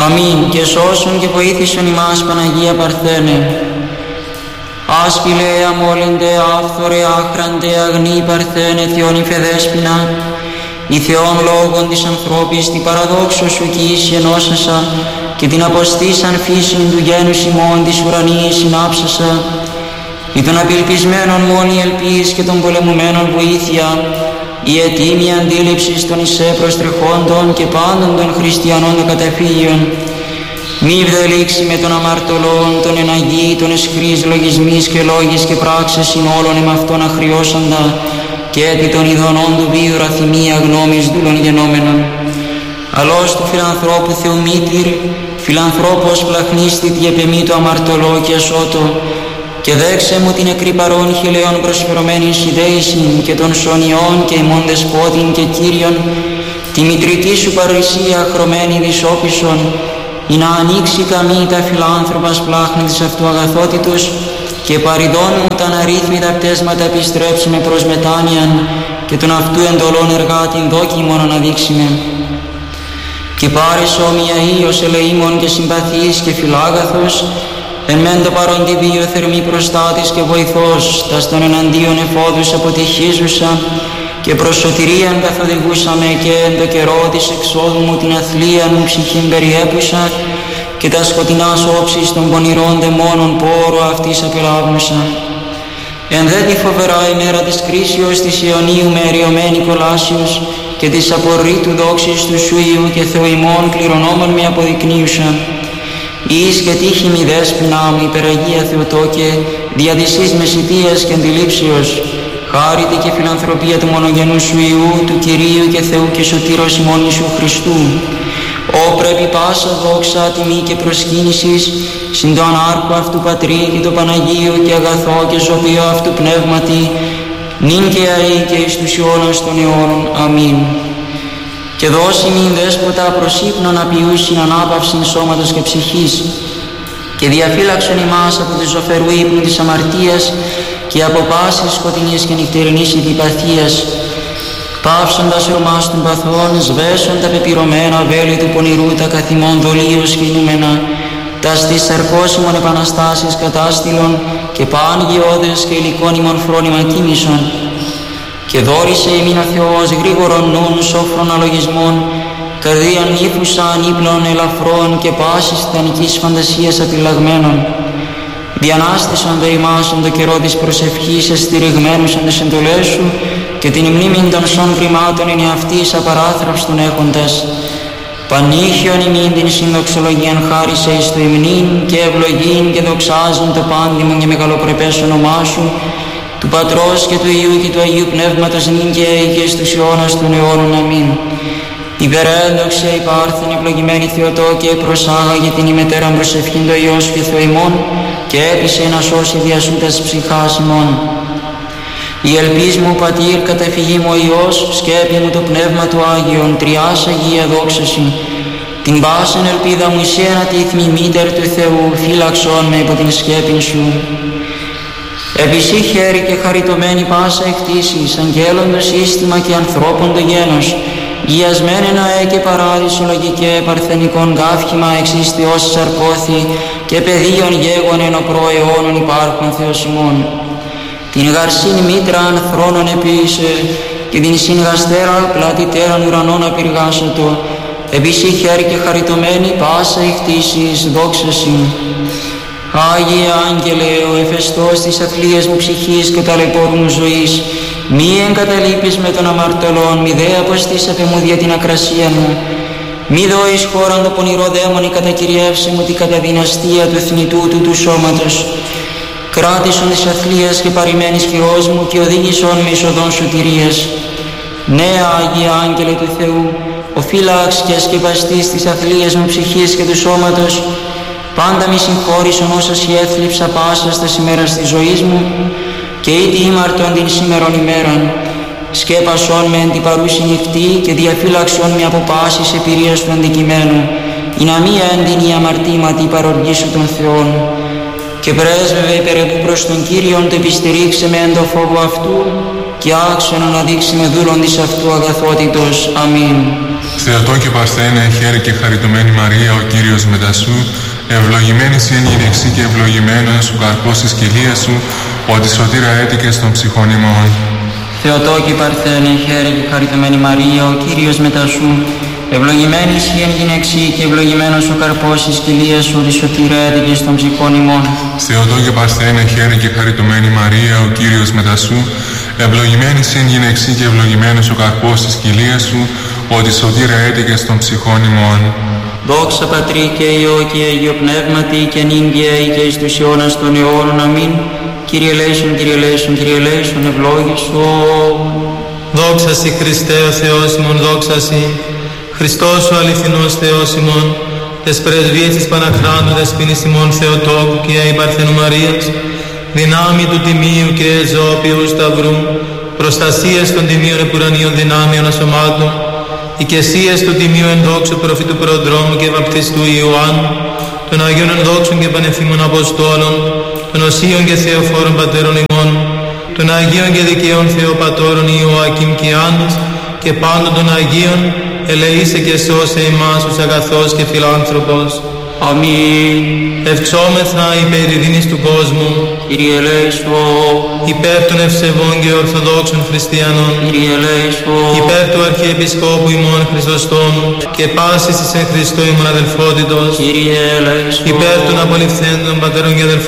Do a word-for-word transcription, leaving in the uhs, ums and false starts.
Αμήν. Και σώσον και βοήθησον ημάς Παναγία Παρθένε. Άσπηλε, αμόλυντε, άφθορε, άχραντε, αγνή Παρθένε, Θεόν υφεδέσποινα, η Θεόν λόγων της ανθρώπης, την παραδόξω σου κι ίση ενώσασα, και την αποστήσαν φύσιν του γένους ημών της ουρανίας συνάψασα, ή των απελπισμένων μόνη ελπίς και των πολεμουμένων βοήθεια, η ετήμη αντίληψη των εισέ προστρεχόντων και πάντων των χριστιανών των καταφύγιων, μη βδελήξει με των αμαρτωλών, των εναγεί, των εσχρής λογισμής και λόγης και πράξες συν όλων εμαυτών αχριώσαντα, και έτη των ειδονών του βίου ραθυμία γνώμης δούλων γενόμενων. Αλώς του φιλανθρώπου Θεομήτηρ, φιλανθρώπος πλαχνίστη διεπεμή το αμαρτωλό και ασώτο, και δέξε μου την εκρυπαρών χιλέων προσφερωμένην συνδέησιν και των σωνιών και ημών δεσπότην και Κύριον, τη μητρική σου παρουσία χρωμένη δυσόπισον, ή να ανοίξει καμή τα φιλάνθρωπας πλάχνη της αυτού αγαθότητος, και παριδών μου τα αναρρύθμιτα πτέσματα επιστρέψουμε προς μετάνοιαν, και τον αυτού εντολών εργάτην δόκιμον αναδείξουμε. Και πάρεις όμοια ίος ελεήμων και συμπαθής και φιλάγαθος, εν μεν το παρόντι βίο θερμή προστάτης και βοηθός, τας των εναντίον εφόδους αποτυχίζουσα, και προς σωτηρίαν καθοδηγούσαμε, και εν το καιρό της εξόδου μου την αθλίαν μου ψυχήν περιέπουσα, και τα σκοτεινάς όψεις των πονηρών δαιμόνων πόρο αυτής απελάβνουσα. Εν δε τη φοβερά ημέρα της κρίσεως της Ιωνίου με εριωμένη κολάσεως, και της απορρίτου δόξης του σου Υιού και Θεοημών κληρονόμων με αποδεικνύουσα. Εις και τύχη μη δέσποινά μου υπεραγία Θεοτόκε, δια της εις μεσητείας και αντιλήψεως, χάρητη και φιλανθρωπία του μονογενού σου Υιού, του Κυρίου και Θεού και Σωτήρος ημών Ιησού Χριστού. Ω πρέπει πάσα δόξα, τιμή και προσκύνησης, συν το ανάρχο αυτού Πατρί και το Παναγίου και αγαθό και ζωπίο αυτού Πνεύματι, νυν και αεί και εις τους αιώνας των αιώνων. Αμήν. Και δώσει μην δέσποτα προς ύπνον απειούσιν ανάπαυσιν σώματος και ψυχής, και διαφύλαξον ημάς από τη ζωφερού ύπνου της αμαρτίας και από πάσης σκοτεινής και νυχτερινής ειδιπαθίας, πάυσοντας ρωμάς των παθών, σβέσον τα πεπυρωμένα βέλη του πονηρού τα καθημών δολίως κινούμενα, τα στις σαρκώσιμων επαναστάσεις κατάστηλων και πάνγιώδες και υλικόνιμων φρόνημα κοίμησον. Και δόρισε ημίν ο Θεός γρήγορον νουν σόφρον αλογισμών, καρδίαν ύφουσα ανύπλων ελαφρών και πάσης τιτανικής φαντασίας απειλαγμένων. Διανάστησον δε ημάσον το καιρό της προσευχής εστηριγμένους εν τες εντολές σου, και την μνήμην των σών κρυμάτων είναι αυτής απαράθραυστον έχοντας. Πανήχιον ημίν την συνδοξολογίαν χάρισε εις το υμνήν και ευλογήν και δοξάζουν το πάντιμον και μεγαλοπρεπές όνομά σου, του Πατρός και του Υιού και του Αγίου Πνεύματος νυν και αεί και εις τους αιώνας των αιώνων. Αμήν. Υπερέντοξε υπάρχθεν ευλογημένη Θεοτόκε, προσάγαγε την ημετέραν προσευχήν το Υιός και Θεοημών, και έπεισε να σώσει διασούτας ψυχάς ημών. Η ελπίς μου Πατήρ, καταφυγή μου ο Υιός, σκέπη μου το Πνεύμα του Άγιον, τριάς Αγία δόξαση. Την πάσεν ελπίδα μου εισένα τη θμημήτερ του Θεού, φύλαξον με υπό την σκέπην σου. Επισή χέρι και χαριτωμένη πάσα εκτίσεις, αγγέλων το σύστημα και ανθρώπων το γένος, γιασμένε ναέ και παράδεισο λογικέ παρθενικών γάφχημα εξίστιος σαρκώθη και πεδίων γέγον εν ο προαιώνων υπάρχουν Θεός ημών. Την γαρσήν μήτραν θρόνων επίησε και την συνγαστέραν πλατητέραν ουρανών απειργάσατο, επισή χέρι και χαριτωμένη πάσα εκτίσεις δόξαση. Άγιε Άγγελε, ο εφεστός της αθλίας μου ψυχής και ταλαιπώρου μου ζωής, μη εγκαταλείπεις με τον αμαρτωλόν, μη δε αποστήσατε μου δια την ακρασία μου, μη δώεις χώραν το πονηρό δαίμονι κατακυριεύσε μου την καταδυναστία του θνητού του του σώματος. Κράτησον της αθλίας και παρημένης χειρός μου και οδήγησον με εις οδόν σωτηρίας. Ναι, Άγιε Άγγελε του Θεού, ο φύλαξ και ασκευαστής της αθλίας μου ψυχής και του σώματος, πάντα μη συγχώρησον όσα σοι έθλιψα πάσα στα ημέρας της ζωής μου, και ήτι ήμαρτον την σήμερον ημέραν. Σκέπασον με εν την παρούση νυχτή και διαφύλαξον με από πάσης επηρείας του αντικειμένου, ή να μη έντυνη αμαρτήματι παροργή σου των Θεών. Και πρέσβευε υπερεπού προς τον Κύριον το επιστηρίξε με εν το φόβο αυτού, και άξιον να δείξει με δούλον της αυτού αγαθότητος. Αμήν. Θεοτό και Παρθένε, χαίρε και χαριτωμένη Μαρία, ο Κύριος μετά σου, ευλογημένη σοι εν γυναιξή και ευλογημένος ο καρπός της κοιλίας σου, ότι σωτήρα έτικες των ψυχών ημών. Θεοτό και Παρθένε, χαίρε και χαριτωμένη Μαρία, ο Κύριος μετά σου, ευλογημένη σοι εν γυναιξή και ευλογημένος ο καρπός της κοιλίας σου, ότι σωτήρα έτικες των ψυχών ημών. Θεοτό και Παρθένε, χαίρε και χαριτωμένη Μαρία, ο Κύριος μετά σου, ευλογημένη σοι εν γυναιξή και ευλογημένος ο καρπός της κοιλίας σου, ότι σωτήρα έτικες των ψυχών ημών. Δόξα Πατρί και Υιό και Αγίο Πνεύματι και νυν και αεί και εις τους αιώνας των αιώνων. Αμήν. Κύριε ελέησον, Κύριε ελέησον, Κύριε ελέησον, ευλόγησον. Δόξα Συ Χριστέ ο Θεός ημών, δόξα Συ. Χριστός ο αληθινός Θεός ημών, τες πρεσβείες της Παναχράντου δεσποίνης ημών Θεοτόκου και αεί Παρθένου Μαρίας, δυνάμει του τιμίου και εζώπιου σταυρού, προστασίες των τιμίων επουρανίων δυνάμεων ασωμάτων, οικεσίες του τιμίου ενδόξου προφήτου Προδρόμου και βαπτιστού Ιωάννου, των Αγίων ενδόξων και πανεφήμων Αποστόλων, των οσίων και θεοφόρων πατέρων ημών, των Αγίων και δικαίων Θεοπατώρων Ιωακήμ και Άννης, και πάντων των Αγίων, ελεήσε και σώσε ημάς ως αγαθός και φιλάνθρωπος. Αμήν. Ευξόμεθα υπέρ ειρήνης του κόσμου, Κύριε ελέησον. υπέρ των ευσεβών και ορθοδόξων χριστιανών, Κύριε ελέησον. υπέρ του Αρχιεπισκόπου ημών Χρυσοστόμου και πάσης εις εν Χριστώ ημών αδελφότητος, Κύριε ελέησον. υπέρ των απολυθέντων πατέρων και αδελφών